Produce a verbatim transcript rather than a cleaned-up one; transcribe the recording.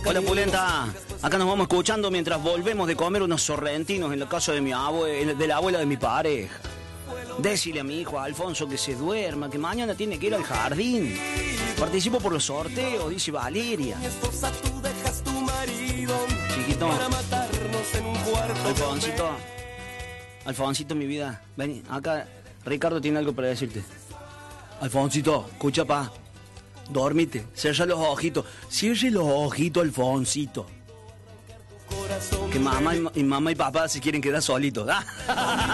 Hola, Pulenta. Acá nos vamos escuchando mientras volvemos de comer unos sorrentinos en la casa de mi abuela, de la abuela de mi pareja. Decile a mi hijo Alfonso que se duerma, que mañana tiene que ir al jardín. Participo por los sorteos, dice Valeria. Chiquito. Alfonsito. Alfonsito, mi vida. Vení, acá Ricardo tiene algo para decirte. Alfonsito, escucha, pa. Dormite, cierra los ojitos. Cierre los ojitos, Alfonsito. Que mamá y, y mamá y papá se quieren quedar solitos.